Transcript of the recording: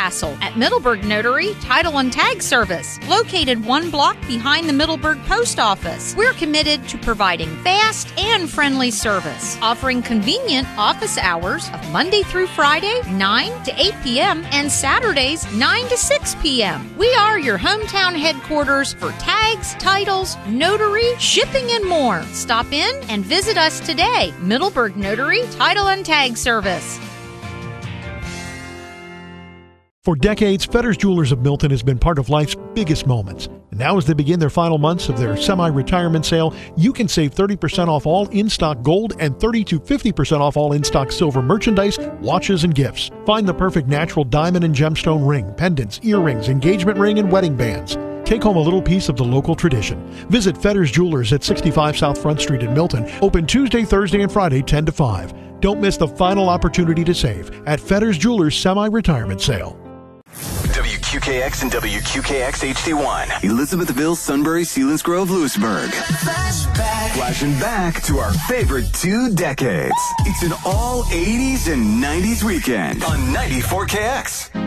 hassle at Middleburg Notary Title and Tag Service, located 1 block behind the Middleburg Post Office. We're committed to providing fast and friendly service, offering convenient office hours of Monday through Friday, 9 to 8 p.m., and Saturdays, 9 to 6 p.m. We are your hometown headquarters for tags, titles, notary, shipping, and more. Stop in and visit us today. Middleburg Notary Title and Tag Service. For decades, Fetters Jewelers of Milton has been part of life's biggest moments. And now as they begin their final months of their semi-retirement sale, you can save 30% off all in-stock gold and 30 to 50% off all in-stock silver merchandise, watches, and gifts. Find the perfect natural diamond and gemstone ring, pendants, earrings, engagement ring, and wedding bands. Take home a little piece of the local tradition. Visit Fetters Jewelers at 65 South Front Street in Milton. Open Tuesday, Thursday, and Friday, 10 to 5. Don't miss the final opportunity to save at Fetters Jewelers Semi-Retirement Sale. WQKX and WQKX HD1. Elizabethville, Sunbury, Selinsgrove, Lewisburg. Flashing back to our favorite 2 decades. It's an all 80s and 90s weekend on 94KX.